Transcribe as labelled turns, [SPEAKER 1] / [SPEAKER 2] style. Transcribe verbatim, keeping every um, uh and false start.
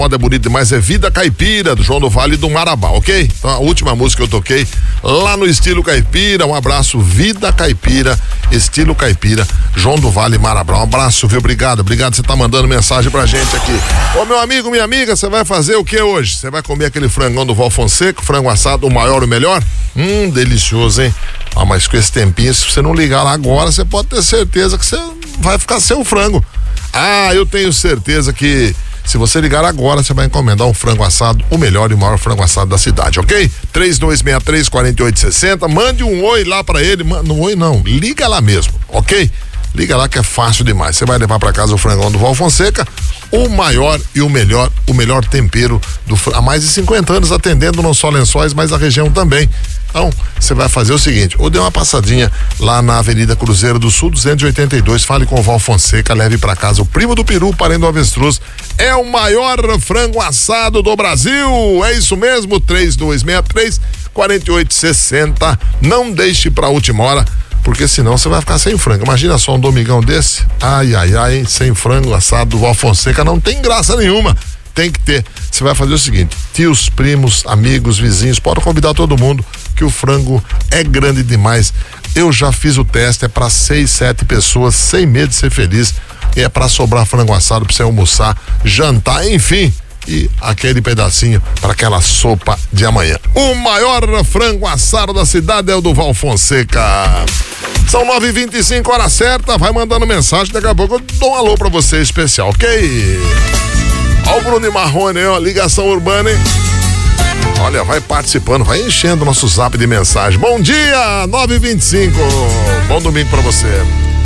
[SPEAKER 1] moda é bonita demais, é Vida Caipira, do João do Vale do Marabá, ok? Então a última música que eu toquei lá no estilo caipira, um abraço, Vida Caipira, estilo caipira, João do Vale Marabá, um abraço, viu? Obrigado, obrigado, você tá mandando mensagem pra gente aqui. Ô meu amigo, minha amiga, você vai fazer o que hoje? Você vai comer aquele frangão do Val Fonseca, frango assado, o maior, o melhor? Hum, delicioso, hein? Ah, mas com esse tempinho, se você não ligar lá agora, você pode ter certeza que você vai ficar sem o frango. Ah, eu tenho certeza que se você ligar agora, você vai encomendar um frango assado, o melhor e o maior frango assado da cidade, ok? três dois seis três, quatro oito seis zero, mande um oi lá pra ele, não oi não, liga lá mesmo, ok? Liga lá que é fácil demais, você vai levar pra casa o frangão do Val Fonseca, o maior e o melhor, o melhor tempero do, há mais de cinquenta anos atendendo não só Lençóis, mas a região também. Então, você vai fazer o seguinte, ou dê uma passadinha lá na Avenida Cruzeiro do Sul, duzentos e oitenta e dois, fale com o Val Fonseca, leve pra casa o primo do peru, parente do avestruz, é o maior frango assado do Brasil, é isso mesmo, três dois seis três, quatro oito seis zero, não deixe pra última hora, porque senão você vai ficar sem frango. Imagina só um domingão desse, ai, ai, ai, sem frango assado do Val Fonseca, não tem graça nenhuma. Tem que ter. Você vai fazer o seguinte, tios, primos, amigos, vizinhos, pode convidar todo mundo, que o frango é grande demais. Eu já fiz o teste, é para seis, sete pessoas, sem medo de ser feliz, e é para sobrar frango assado para você almoçar, jantar, enfim, e aquele pedacinho para aquela sopa de amanhã. O maior frango assado da cidade é o do Val Fonseca. São nove e vinte e cinco, hora certa, vai mandando mensagem, daqui a pouco eu dou um alô para você especial, ok? Olha o Bruno e Marrone, ó, ligação urbana, hein? Olha, vai participando, vai enchendo o nosso zap de mensagem. Bom dia, nove e vinte e cinco. Bom domingo pra você.